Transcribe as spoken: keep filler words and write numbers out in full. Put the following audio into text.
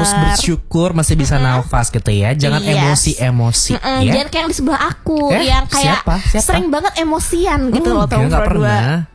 harus bersyukur masih bisa mm-hmm. nafas gitu ya. Jangan yes. emosi-emosi mm-hmm. ya. Jangan kayak yang di sebelah aku eh, yang kayak siapa? Siapa? sering banget emosian gitu oh, loh tahun dua.